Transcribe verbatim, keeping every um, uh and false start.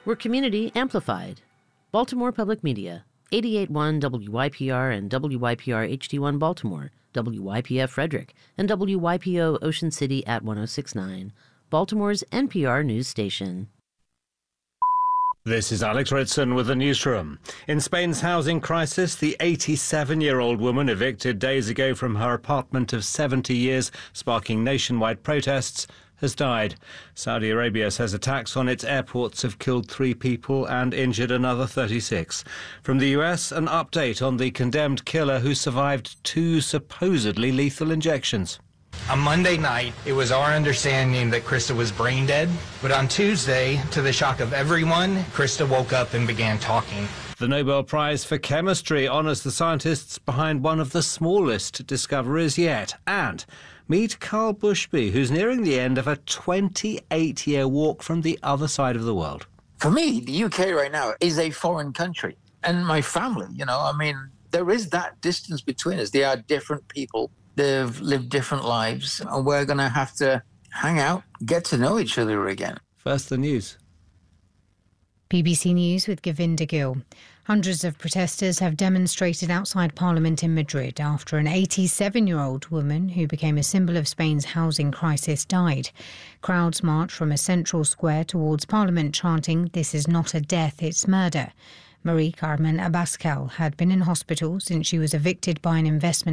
We're community amplified. Baltimore Public Media, eighty-eight point one W Y P R and W Y P R H D one Baltimore, W Y P F Frederick, and W Y P O Ocean City at one oh six point nine, Baltimore's N P R news station. This is Alex Ritson with the newsroom. In Spain's housing crisis, the eighty-seven-year-old woman evicted days ago from her apartment of seventy years, sparking nationwide protests, has died. Saudi Arabia says attacks on its airports have killed three people and injured another thirty-six. From the U S, an update on the condemned killer who survived two supposedly lethal injections. On Monday night, it was our understanding that Krista was brain dead, but on Tuesday, to the shock of everyone, Krista woke up and began talking. The Nobel Prize for Chemistry honours the scientists behind one of the smallest discoveries yet. And meet Carl Bushby, who's nearing the end of a twenty-eight-year walk from the other side of the world. For me, the U K right now is a foreign country. And my family, you know, I mean, there is that distance between us. They are different people. They've lived different lives, and we're going to have to hang out, get to know each other again. First, the news. B B C News with Govinda Gill. Hundreds of protesters have demonstrated outside Parliament in Madrid after an eighty-seven-year-old woman who became a symbol of Spain's housing crisis died. Crowds marched from a central square towards Parliament chanting, "This is not a death, it's murder." Marie Carmen Abascal had been in hospital since she was evicted by an investment